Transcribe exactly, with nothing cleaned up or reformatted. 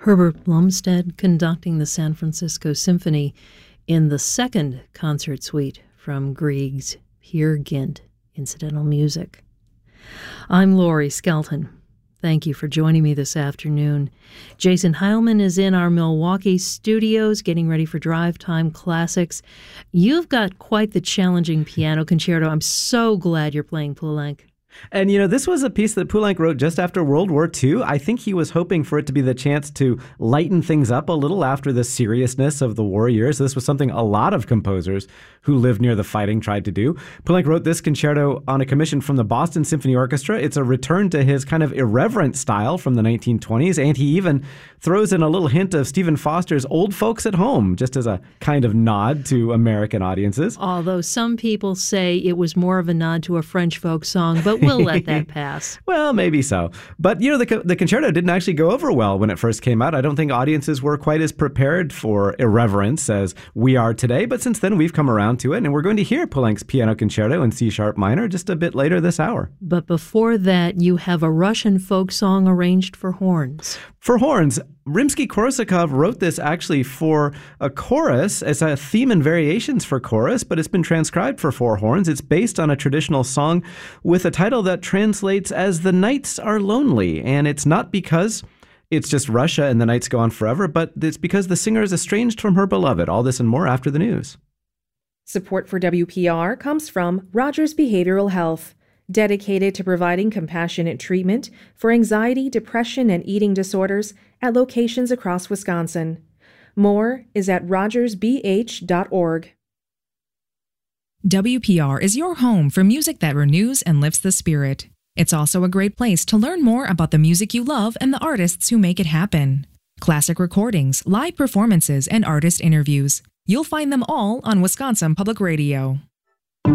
Herbert Blomstead conducting the San Francisco Symphony in the second concert suite from Grieg's Peer Gynt incidental music. I'm Laurie Skelton. Thank you for joining me this afternoon. Jason Heilman is in our Milwaukee studios getting ready for Drive Time Classics. You've got quite the challenging piano concerto. I'm so glad you're playing Poulenc. And, you know, this was a piece that Poulenc wrote just after World War Two. I think he was hoping for it to be the chance to lighten things up a little after the seriousness of the war years. This was something a lot of composers who lived near the fighting tried to do. Poulenc wrote this concerto on a commission from the Boston Symphony Orchestra. It's a return to his kind of irreverent style from the nineteen twenties, and he even throws in a little hint of Stephen Foster's Old Folks at Home, just as a kind of nod to American audiences. Although some people say it was more of a nod to a French folk song, but we'll let that pass. Well, maybe so. But, you know, the, the concerto didn't actually go over well when it first came out. I don't think audiences were quite as prepared for irreverence as we are today. But since then, we've come around to it. And we're going to hear Poulenc's piano concerto in C-sharp minor just a bit later this hour. But before that, you have a Russian folk song arranged for horns. For horns, Rimsky-Korsakov wrote this actually for a chorus as a theme and variations for chorus, but it's been transcribed for four horns. It's based on a traditional song with a title that translates as The Nights Are Lonely. And it's not because it's just Russia and the nights go on forever, but it's because the singer is estranged from her beloved. All this and more after the news. Support for W P R comes from Rogers Behavioral Health, dedicated to providing compassionate treatment for anxiety, depression, and eating disorders at locations across Wisconsin. More is at rogers b h dot org. W P R is your home for music that renews and lifts the spirit. It's also a great place to learn more about the music you love and the artists who make it happen. Classic recordings, live performances, and artist interviews. You'll find them all on Wisconsin Public Radio.